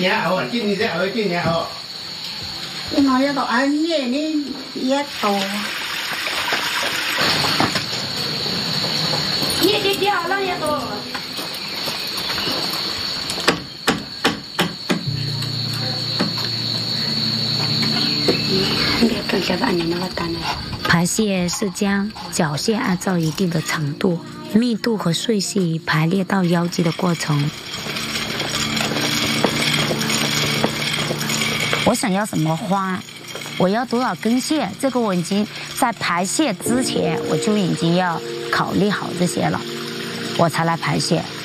年熬，今年再熬，今年熬。 你妈要到2年你也多。 你的掉了也多。 排泄是将脚屑按照一定的长度、密度和碎细排列到腰肌的过程。我想要什么花，我要多少根线，这个我已经在排泄之前我就已经要考虑好这些了，我才来排泄。